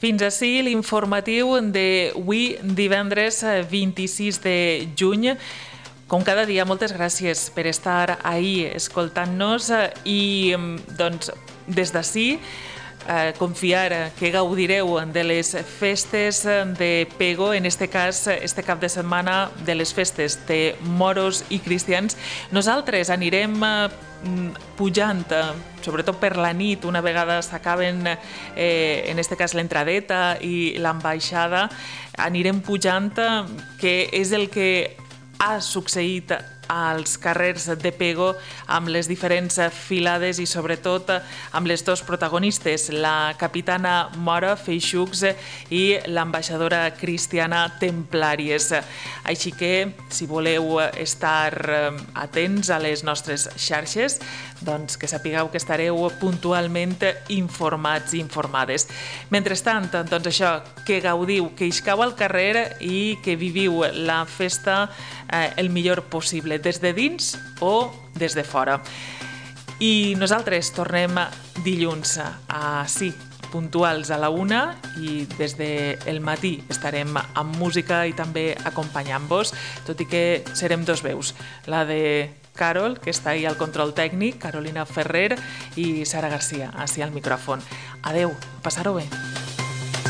Fins ací l'informatiu d'avui, divendres 26 de juny. Com cada dia, moltes gràcies per estar ahí escoltant-nos i des d'ací confiar que gaudireu de les festes de Pego, en este cas, este cap de setmana de les festes de moros i cristians. Nosaltres anirem pujant, sobretot per la nit, una vegada s'acaben, en este cas, l'entradeta i l'ambaixada, anirem pujant, que és el que ha succeït als carrers de Pego amb les diferents filades i sobretot amb les dos protagonistes, la capitana mora Feixucs i l'ambaixadora cristiana Templàries. Així que, si voleu estar atents a les nostres xarxes, doncs que sapigueu que estareu puntualment informats i informades. Mentrestant, doncs això, que gaudiu, que iscau al carrer i que viviu la festa el millor possible, des de dins o des de fora. I nosaltres tornem dilluns puntuals a la 1 i des del matí estarem amb música i també acompanyant-vos, tot i que serem dos veus, la de Carol, que està ahí al control tècnic, Carolina Ferrer, i Sara Garcia, així al micròfon. Adeu, passar-ho bé.